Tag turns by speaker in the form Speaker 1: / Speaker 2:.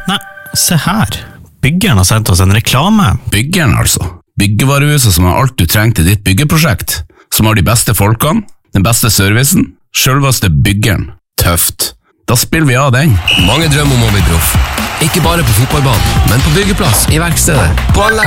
Speaker 1: Nei, se her. Byggeren har sendt oss en reklame.
Speaker 2: Byggeren altså. Byggevarehuset som har alt du trenger til ditt byggeprosjekt. Som har de beste folkene, den beste servicen, selveste byggeren. Tøft. Da spiller vi av den.
Speaker 3: Mange drømmer om å bli proff. Ikke bare på fotballbanen, men på byggeplass, i verkstedet, på anlegg.